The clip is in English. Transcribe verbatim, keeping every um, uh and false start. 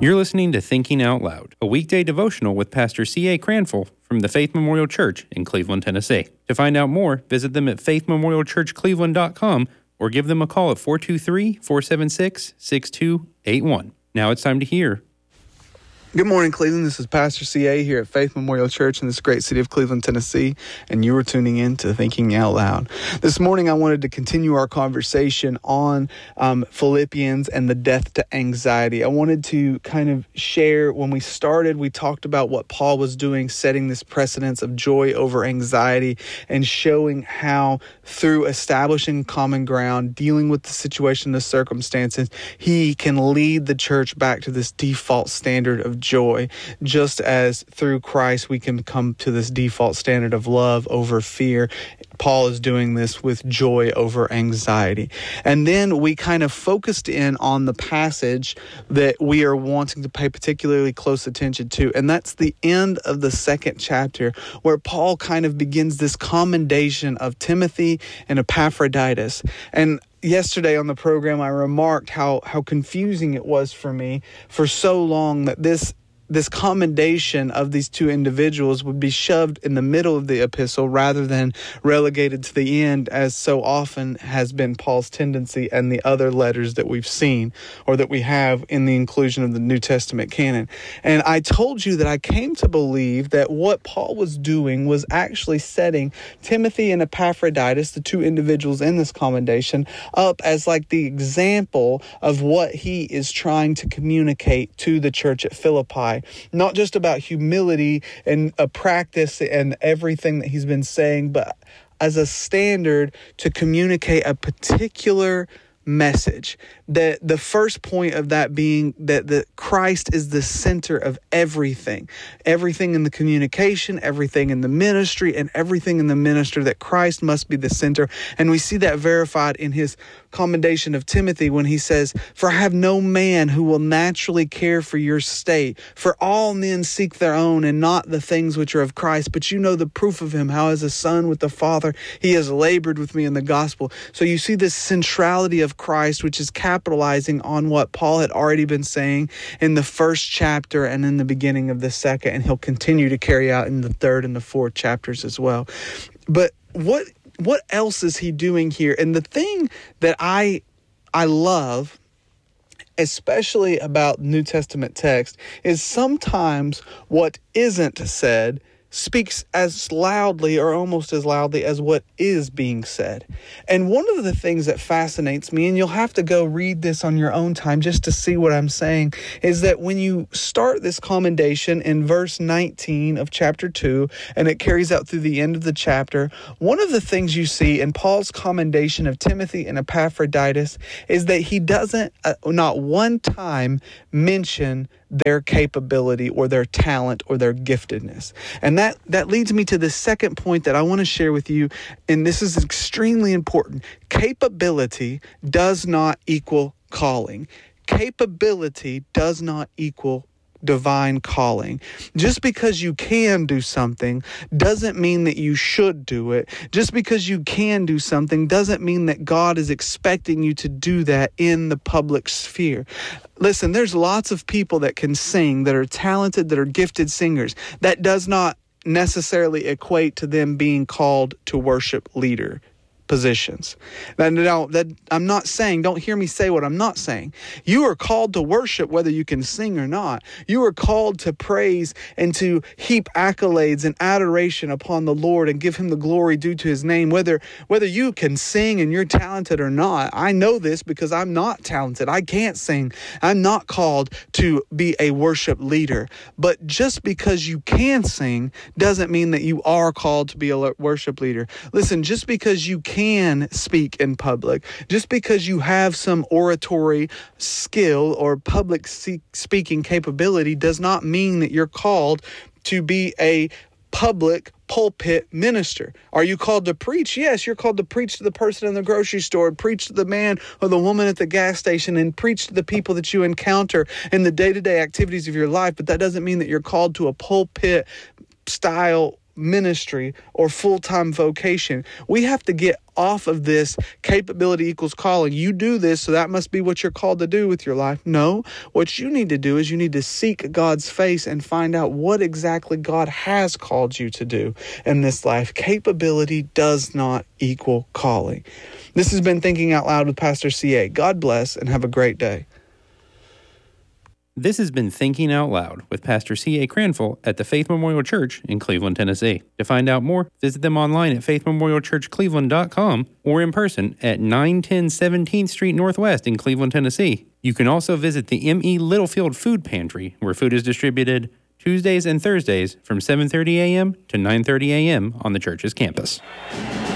You're listening to Thinking Out Loud, a weekday devotional with Pastor C A Cranful from the Faith Memorial Church in Cleveland, Tennessee. To find out more, visit them at faith memorial church cleveland dot com or give them a call at four two three, four seven six, six two eight one. Now it's time to hear. Good morning, Cleveland. This is Pastor C A here at Faith Memorial Church in this great city of Cleveland, Tennessee, and you are tuning in to Thinking Out Loud. This morning, I wanted to continue our conversation on um, Philippians and the death to anxiety. I wanted to kind of share, when we started, we talked about what Paul was doing, setting this precedence of joy over anxiety and showing how through establishing common ground, dealing with the situation, the circumstances, he can lead the church back to this default standard of joy, just as through Christ we can come to this default standard of love over fear. Paul is doing this with joy over anxiety. And then we kind of focused in on the passage that we are wanting to pay particularly close attention to, and that's the end of the second chapter, where Paul kind of begins this commendation of Timothy and Epaphroditus. And yesterday on the program, I remarked how how confusing it was for me for so long that this this commendation of these two individuals would be shoved in the middle of the epistle rather than relegated to the end, as so often has been Paul's tendency and the other letters that we've seen or that we have in the inclusion of the New Testament canon. And I told you that I came to believe that what Paul was doing was actually setting Timothy and Epaphroditus, the two individuals in this commendation, up as like the example of what he is trying to communicate to the church at Philippi. Not just about humility and a practice and everything that he's been saying, but as a standard to communicate a particular message. That the first point of that being that the Christ is the center of everything. Everything in the communication, everything in the ministry, and everything in the ministry, that Christ must be the center. And we see that verified in his commendation of Timothy when he says, "For I have no man who will naturally care for your state. For all men seek their own and not the things which are of Christ. But you know the proof of him, how as a son with the Father, he has labored with me in the gospel." So you see this centrality of Christ, which is capitalizing on what Paul had already been saying in the first chapter and in the beginning of the second, and he'll continue to carry out in the third and the fourth chapters as well. But what what else is he doing here? And the thing that I I love, especially about New Testament text, is sometimes what isn't said speaks as loudly or almost as loudly as what is being said. And one of the things that fascinates me, and you'll have to go read this on your own time just to see what I'm saying, is that when you start this commendation in verse nineteen of chapter two, and it carries out through the end of the chapter, one of the things you see in Paul's commendation of Timothy and Epaphroditus is that he doesn't, uh, not one time, mention their capability or their talent or their giftedness. And that, that leads me to the second point that I want to share with you, and this is extremely important. Capability does not equal calling. Capability does not equal divine calling. Just because you can do something doesn't mean that you should do it. Just because you can do something doesn't mean that God is expecting you to do that in the public sphere. Listen, there's lots of people that can sing, that are talented, that are gifted singers. That does not necessarily equate to them being called to worship leader positions. Now, now, that I'm not saying, don't hear me say what I'm not saying. You are called to worship whether you can sing or not. You are called to praise and to heap accolades and adoration upon the Lord and give him the glory due to his name, whether whether you can sing and you're talented or not. I know this because I'm not talented. I can't sing. I'm not called to be a worship leader. But just because you can sing doesn't mean that you are called to be a worship leader. Listen, just because you can can speak in public, just because you have some oratory skill or public speaking capability does not mean that you're called to be a public pulpit minister. Are you called to preach? Yes, you're called to preach to the person in the grocery store, preach to the man or the woman at the gas station, and preach to the people that you encounter in the day-to-day activities of your life. But that doesn't mean that you're called to a pulpit style ministry or full-time vocation. We have to get off of this capability equals calling. You do this, so that must be what you're called to do with your life. No, what you need to do is you need to seek God's face and find out what exactly God has called you to do in this life. Capability does not equal calling. This has been Thinking Out Loud with Pastor C A. God bless and have a great day. This has been Thinking Out Loud with Pastor C A. Cranful at the Faith Memorial Church in Cleveland, Tennessee. To find out more, visit them online at faith memorial church cleveland dot com or in person at nine ten seventeenth Street Northwest in Cleveland, Tennessee. You can also visit the M E Littlefield Food Pantry, where food is distributed Tuesdays and Thursdays from seven thirty a.m. to nine thirty a.m. on the church's campus.